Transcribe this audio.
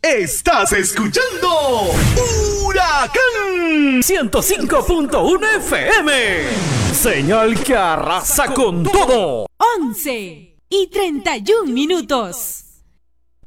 Estás escuchando Huracán 105.1 FM. Señal que arrasa con todo. 11:31.